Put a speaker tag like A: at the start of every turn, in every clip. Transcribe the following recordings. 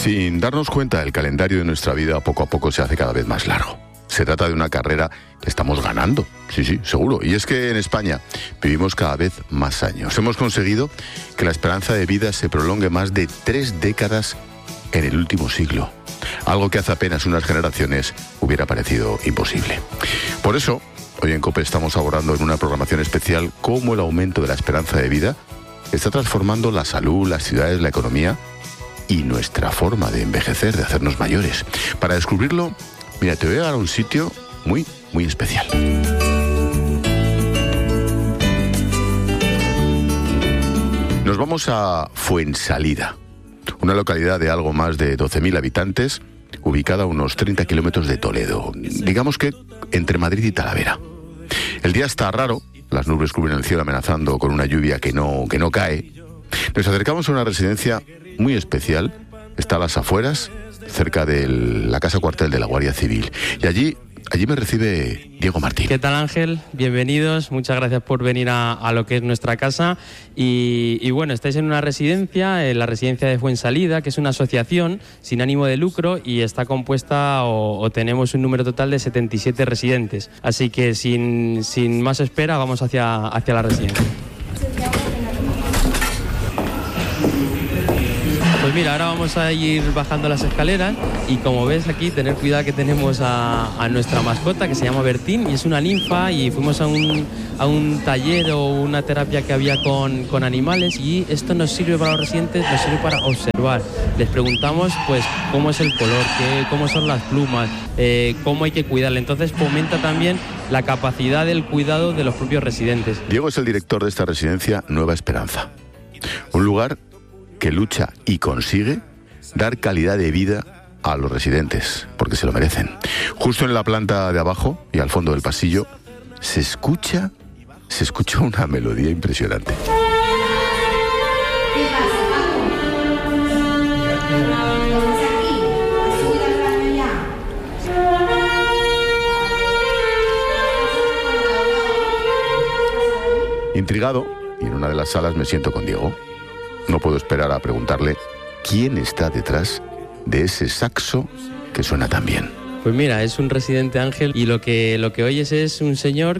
A: Sin darnos cuenta, el calendario de nuestra vida poco a poco se hace cada vez más largo. Se trata de una carrera que estamos ganando, sí, seguro. Y es que en España vivimos cada vez más años. Hemos conseguido que la esperanza de vida se prolongue más de 3 décadas en el último siglo. Algo que hace apenas unas generaciones hubiera parecido imposible. Por eso, hoy en COPE estamos abordando en una programación especial cómo el aumento de la esperanza de vida está transformando la salud, las ciudades, la economía y nuestra forma de envejecer, de hacernos mayores. Para descubrirlo, mira, te voy a dar a un sitio muy especial. Nos vamos a Fuensalida, una localidad de algo más de 12.000 habitantes, ubicada a unos 30 kilómetros de Toledo, digamos que entre Madrid y Talavera. El día está raro, las nubes cubren el cielo amenazando con una lluvia que no cae. Nos acercamos a una residencia muy especial, está a las afueras, cerca de la casa cuartel de la Guardia Civil. Y allí me recibe Diego Martín.
B: ¿Qué tal, Ángel? Bienvenidos, muchas gracias por venir a lo que es nuestra casa. Y bueno, estáis en una residencia, en la residencia de Fuensalida, que es una asociación sin ánimo de lucro y está compuesta o tenemos un número total de 77 residentes. Así que sin más espera, vamos hacia la residencia. Pues mira, ahora vamos a ir bajando las escaleras y como ves aquí, tener cuidado que tenemos a nuestra mascota que se llama Bertín y es una ninfa y fuimos a un taller o una terapia que había con animales y esto nos sirve para los residentes, nos sirve para observar. Les preguntamos pues cómo es el color, cómo son las plumas, cómo hay que cuidarle. Entonces fomenta también la capacidad del cuidado de los propios residentes.
A: Diego es el director de esta residencia Nueva Esperanza, un lugar que lucha y consigue dar calidad de vida a los residentes, porque se lo merecen. Justo en la planta de abajo y al fondo del pasillo se escucha una melodía impresionante. Intrigado, y en una de las salas me siento con Diego. No puedo esperar a preguntarle quién está detrás de ese saxo que suena tan bien.
B: Pues mira, es un residente, Ángel, y lo que oyes es un señor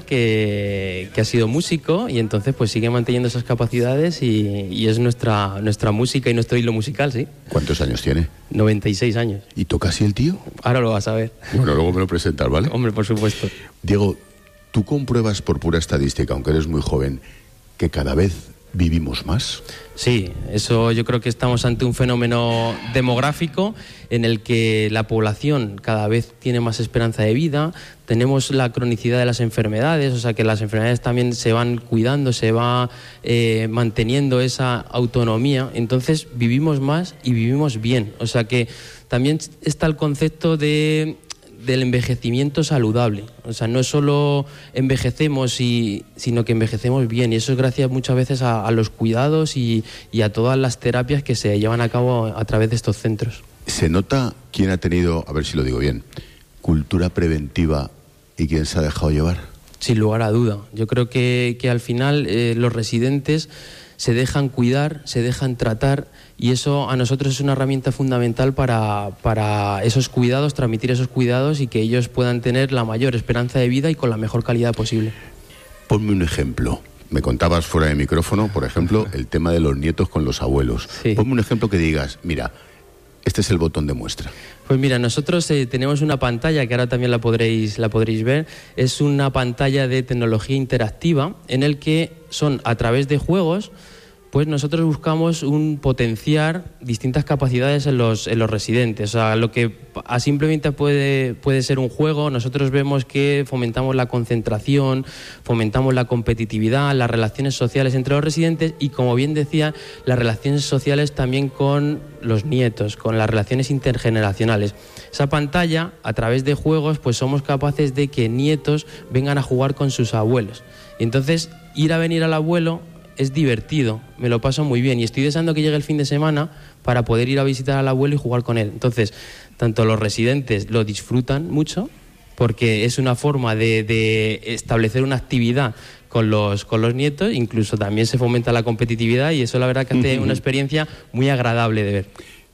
B: que ha sido músico y entonces pues sigue manteniendo esas capacidades y es nuestra música y nuestro hilo musical, sí.
A: ¿Cuántos años tiene?
B: 96 años.
A: ¿Y toca así el tío?
B: Ahora lo vas a ver.
A: Bueno, luego me lo presentas, ¿vale?
B: Hombre, por supuesto.
A: Diego, tú compruebas por pura estadística, aunque eres muy joven, que cada vez ¿vivimos más?
B: Sí, eso yo creo que estamos ante un fenómeno demográfico en el que la población cada vez tiene más esperanza de vida, tenemos la cronicidad de las enfermedades, o sea que las enfermedades también se van cuidando, se va manteniendo esa autonomía, entonces vivimos más y vivimos bien, o sea que también está el concepto del envejecimiento saludable. O sea, no solo envejecemos, sino que envejecemos bien. Y eso es gracias muchas veces a los cuidados y a todas las terapias que se llevan a cabo a través de estos centros.
A: ¿Se nota quién ha tenido, a ver si lo digo bien, cultura preventiva y quién se ha dejado llevar?
B: Sin lugar a duda. Yo creo que al final los residentes se dejan cuidar, se dejan tratar y eso a nosotros es una herramienta fundamental para esos cuidados, transmitir esos cuidados y que ellos puedan tener la mayor esperanza de vida y con la mejor calidad posible.
A: Ponme un ejemplo. Me contabas fuera de micrófono, por ejemplo, el tema de los nietos con los abuelos. Sí. Ponme un ejemplo que digas, mira, este es el botón de muestra.
B: Pues mira, nosotros tenemos una pantalla que ahora también la podréis ver. Es una pantalla de tecnología interactiva en el que son a través de juegos. Pues nosotros buscamos potenciar distintas capacidades en los residentes. O sea, lo que simplemente puede ser un juego, nosotros vemos que fomentamos la concentración, fomentamos la competitividad, las relaciones sociales entre los residentes y, como bien decía, las relaciones sociales también con los nietos, con las relaciones intergeneracionales. Esa pantalla, a través de juegos, pues somos capaces de que nietos vengan a jugar con sus abuelos. Y entonces, ir a venir al abuelo es divertido, me lo paso muy bien y estoy deseando que llegue el fin de semana para poder ir a visitar al abuelo y jugar con él. Entonces, tanto los residentes lo disfrutan mucho porque es una forma de establecer una actividad con los nietos, incluso también se fomenta la competitividad y eso la verdad que hace una experiencia muy agradable de ver.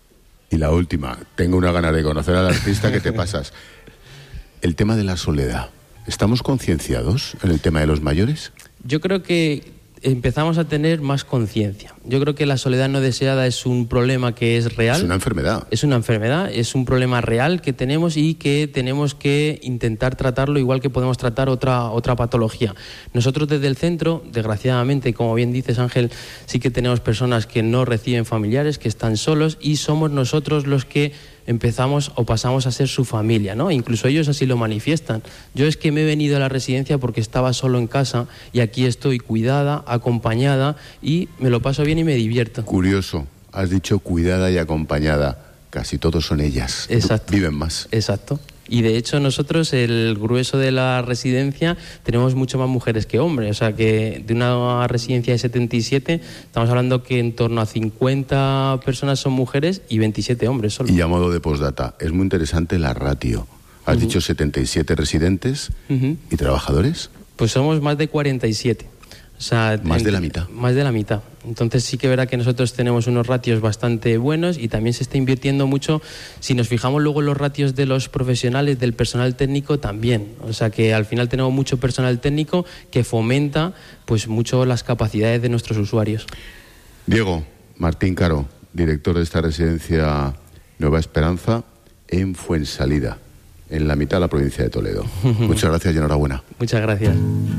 A: Y la última, tengo una gana de conocer al artista que te pasas. El tema de la soledad. ¿Estamos concienciados en el tema de los mayores?
B: Yo creo que empezamos a tener más conciencia. Yo creo que la soledad no deseada es un problema que es real.
A: Es una enfermedad.
B: Es una enfermedad, es un problema real que tenemos y que tenemos que intentar tratarlo igual que podemos tratar otra patología. Nosotros desde el centro, desgraciadamente, como bien dices, Ángel, sí que tenemos personas que no reciben familiares, que están solos, y somos nosotros los que empezamos o pasamos a ser su familia, ¿no? Incluso ellos así lo manifiestan. Yo es que me he venido a la residencia porque estaba solo en casa y aquí estoy cuidada, acompañada y me lo paso bien y me divierto.
A: Curioso, has dicho cuidada y acompañada. Casi todos son ellas.
B: Exacto.
A: Viven más.
B: Exacto. Y de hecho nosotros, el grueso de la residencia, tenemos mucho más mujeres que hombres. O sea que de una residencia de 77, estamos hablando que en torno a 50 personas son mujeres y 27 hombres solo.
A: Y a modo de postdata, es muy interesante la ratio. Has dicho 77 residentes y trabajadores.
B: Pues somos más de 47. O sea,
A: más de la mitad.
B: Más de la mitad. Entonces sí que verá que nosotros tenemos unos ratios bastante buenos y también se está invirtiendo mucho. Si nos fijamos luego en los ratios de los profesionales, del personal técnico también. O sea que al final tenemos mucho personal técnico que fomenta pues mucho las capacidades de nuestros usuarios.
A: Diego Martín Caro, director de esta residencia Nueva Esperanza en Fuensalida, en la mitad de la provincia de Toledo. Muchas gracias y enhorabuena.
B: Muchas gracias.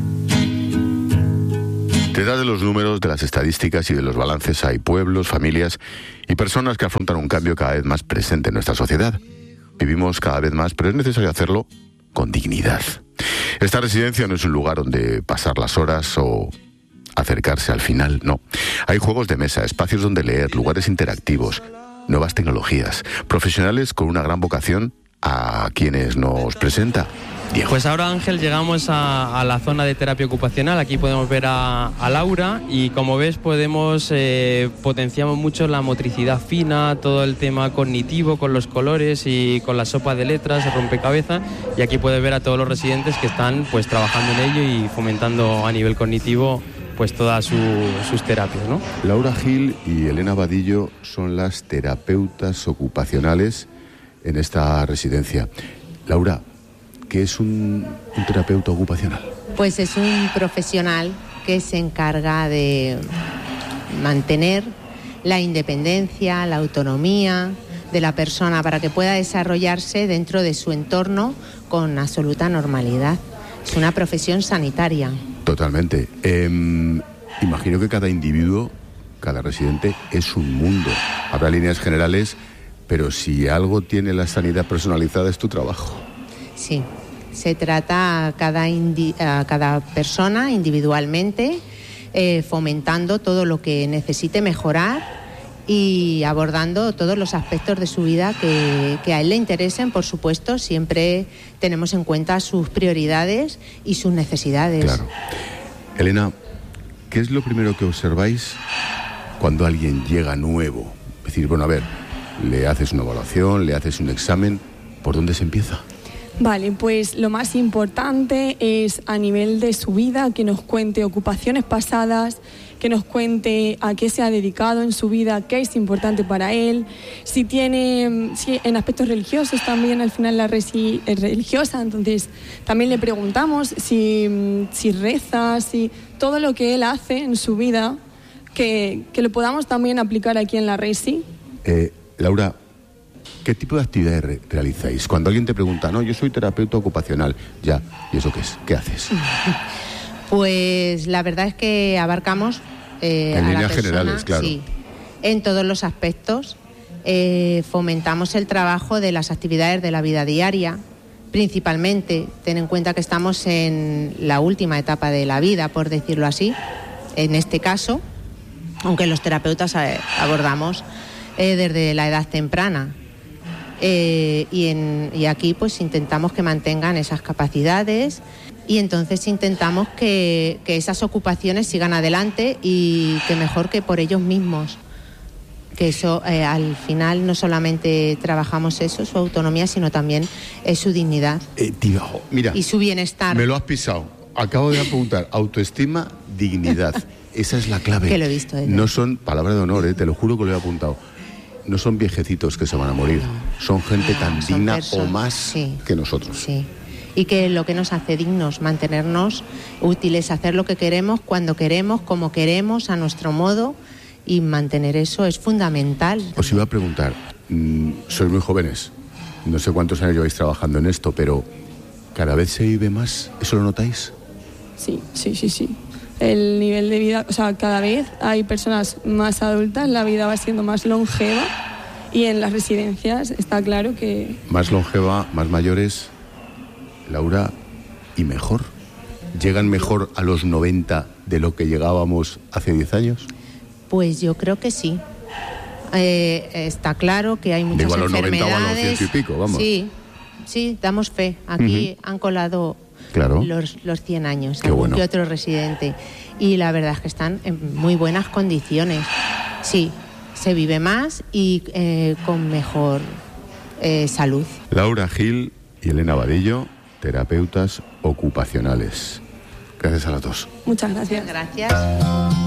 A: Detrás de los números, de las estadísticas y de los balances hay pueblos, familias y personas que afrontan un cambio cada vez más presente en nuestra sociedad. Vivimos cada vez más, pero es necesario hacerlo con dignidad. Esta residencia no es un lugar donde pasar las horas o acercarse al final, no. Hay juegos de mesa, espacios donde leer, lugares interactivos, nuevas tecnologías, profesionales con una gran vocación a quienes nos presenta Diego.
B: Pues ahora, Ángel, llegamos a la zona de terapia ocupacional. Aquí podemos ver a Laura y, como ves, potenciamos mucho la motricidad fina, todo el tema cognitivo con los colores y con la sopa de letras, el rompecabezas, y aquí puedes ver a todos los residentes que están pues trabajando en ello y fomentando a nivel cognitivo pues todas sus terapias, ¿no?
A: Laura Gil y Elena Vadillo son las terapeutas ocupacionales en esta residencia. Laura, ¿qué es un terapeuta ocupacional?
C: Pues es un profesional que se encarga de mantener la independencia, la autonomía de la persona para que pueda desarrollarse dentro de su entorno con absoluta normalidad. Es una profesión sanitaria.
A: Totalmente. Imagino que cada individuo, cada residente es un mundo. Habrá líneas generales, pero si algo tiene la sanidad personalizada es tu trabajo.
C: Sí, se trata a cada persona individualmente, fomentando todo lo que necesite mejorar y abordando todos los aspectos de su vida que a él le interesen. Por supuesto, siempre tenemos en cuenta sus prioridades y sus necesidades.
A: Claro. Elena, ¿qué es lo primero que observáis cuando alguien llega nuevo? Es decir, bueno, a ver, le haces una evaluación, le haces un examen, ¿por dónde se empieza?
D: Vale, pues lo más importante es a nivel de su vida, que nos cuente ocupaciones pasadas, que nos cuente a qué se ha dedicado en su vida, qué es importante para él, si en aspectos religiosos también, al final la resi es religiosa, entonces también le preguntamos si reza, si todo lo que él hace en su vida, que lo podamos también aplicar aquí en la resi.
A: Laura, ¿qué tipo de actividades realizáis? Cuando alguien te pregunta, no, yo soy terapeuta ocupacional, ya, ¿y eso qué es? ¿Qué haces?
C: Pues la verdad es que abarcamos
A: en
C: a
A: líneas
C: la persona,
A: generales, claro.
C: Sí, en todos los aspectos. Fomentamos el trabajo de las actividades de la vida diaria, principalmente. Ten en cuenta que estamos en la última etapa de la vida, por decirlo así, en este caso, aunque los terapeutas abordamos desde la edad temprana. Y aquí pues intentamos que mantengan esas capacidades y entonces intentamos que esas ocupaciones sigan adelante y que mejor que por ellos mismos. Que eso, al final, no solamente trabajamos eso, su autonomía, sino también su dignidad.
A: Tío, mira,
C: y su bienestar.
A: Me lo has pisado. Acabo de apuntar, autoestima, dignidad. Esa es la clave.
C: Que lo he visto.
A: No son palabras de honor, te lo juro que lo he apuntado. no son viejecitos que se van a morir, son gente tan
C: son
A: digna
C: personas,
A: o más
C: sí,
A: que nosotros.
C: Sí. Y que lo que nos hace dignos, mantenernos útiles, hacer lo que queremos, cuando queremos, como queremos, a nuestro modo, y mantener eso es fundamental.
A: Os iba a preguntar, sois muy jóvenes, no sé cuántos años lleváis trabajando en esto, pero ¿cada vez se vive más? ¿Eso lo notáis?
D: Sí. El nivel de vida, o sea, cada vez hay personas más adultas, la vida va siendo más longeva y en las residencias está claro que...
A: Más longeva, más mayores, Laura, y mejor. ¿Llegan mejor a los 90 de lo que llegábamos hace 10 años?
C: Pues yo creo que sí. Está claro que hay muchas
A: Digo, a los 90
C: enfermedades.
A: o a los 100 y pico, vamos.
C: Sí, damos fe. Aquí han colado los 100 años, algún que otro residente. Y la verdad es que están en muy buenas condiciones. Sí, se vive más y con mejor salud.
A: Laura Gil y Elena Vadillo, terapeutas ocupacionales. Gracias a las dos.
D: Muchas gracias.
C: Gracias.